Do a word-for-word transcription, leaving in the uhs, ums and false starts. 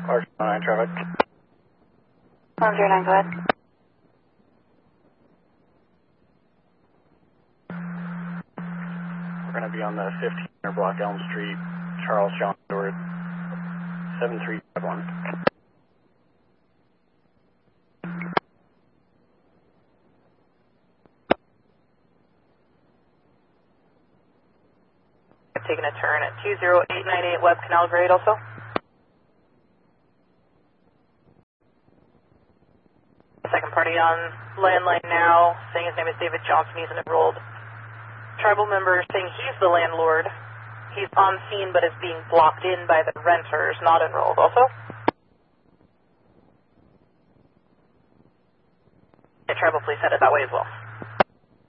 R nine traffic. one zero nine, go ahead. We're going to be on the fifteen hundred block Elm Street, Charles John Stewart, seven three five one. Taking a turn at two zero eight nine eight West Canal Grade also. Second party on landline now, saying his name is David Johnson, he's an enrolled tribal member, saying he's the landlord. He's on scene but is being blocked in by the renters, not enrolled also. The tribal police headed that way as well.